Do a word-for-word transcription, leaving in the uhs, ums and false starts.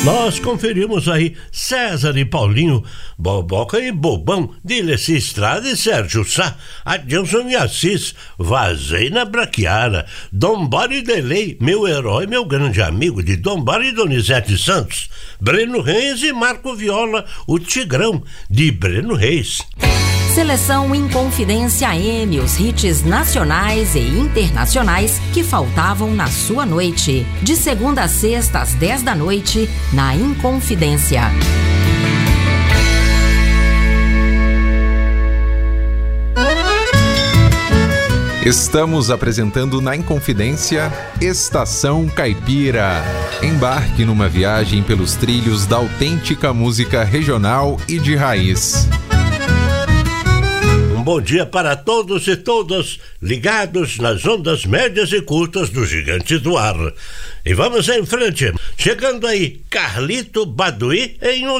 Nós conferimos aí César e Paulinho, Boboca e Bobão, Dileci Estrada e Sérgio Sá, Adilson e Assis, Vazei na Braquiara, Dom Bori Delei, meu herói, meu grande amigo de Dom Bori e Donizete Santos, Breno Reis e Marco Viola, o Tigrão, de Breno Reis. Seleção Inconfidência M, os hits nacionais e internacionais que faltavam na sua noite. De segunda a sexta às dez da noite, na Inconfidência. Estamos apresentando na Inconfidência Estação Caipira. Embarque numa viagem pelos trilhos da autêntica música regional e de raiz. Um bom dia para todos e todas ligados nas ondas médias e curtas do Gigante do Ar. E vamos em frente. Chegando aí, Carlito Baduí em O